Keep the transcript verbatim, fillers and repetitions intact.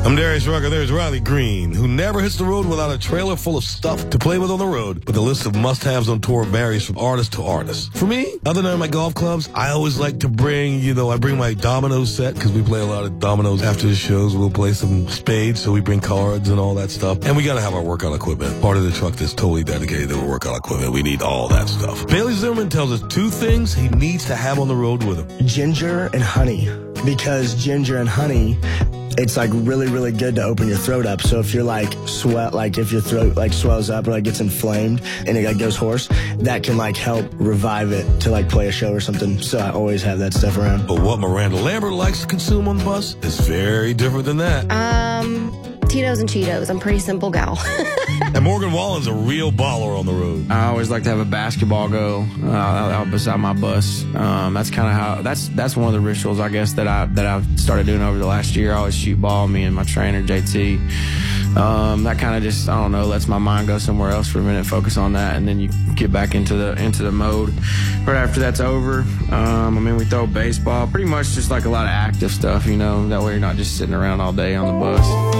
I'm Darius Rucker. There's Riley Green, who never hits the road without a trailer full of stuff to play with on the road. But the list of must-haves on tour varies from artist to artist. For me, other than my golf clubs, I always like to bring, you know, I bring my dominoes set because we play a lot of dominoes after the shows. We'll play some spades, so we bring cards and all that stuff. And we got to have our workout equipment. Part of the truck that's totally dedicated to workout equipment. We need all that stuff. Bailey Zimmerman tells us two things he needs to have on the road with him. Ginger and honey. Because ginger and honey, it's like really, really good to open your throat up. So if you're like sweat, like if your throat like swells up or like gets inflamed and it like goes hoarse, that can like help revive it to like play a show or something. So I always have that stuff around. But what Miranda Lambert likes to consume on the bus is very different than that. Um, Tito's and Cheetos. I'm a pretty simple gal. And Morgan Wallen's a real baller on the road. I always like to have a basketball go uh, out beside my bus. Um, that's kind of how that's that's one of the rituals, I guess, that I that I've started doing over the last year. I always shoot ball, me and my trainer J T. Um, that kind of just, I don't know, lets my mind go somewhere else for a minute, focus on that, and then you get back into the into the mode. Right after that's over, um, I mean, we throw baseball, pretty much just like a lot of active stuff, you know. That way you're not just sitting around all day on the bus.